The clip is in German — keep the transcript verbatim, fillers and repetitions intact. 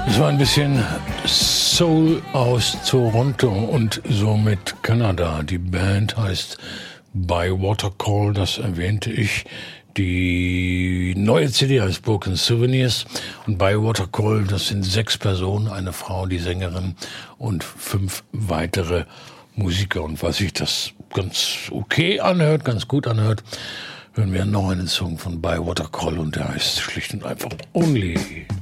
Es war ein bisschen Soul aus Toronto und somit Kanada. Die Band heißt By Watercall, das erwähnte ich. Die neue C D heißt Broken Souvenirs und By Watercall, das sind sechs Personen, eine Frau, die Sängerin und fünf weitere Musiker. Und was sich das ganz okay anhört, ganz gut anhört, hören wir noch einen Song von By Watercall und der heißt schlicht und einfach Only.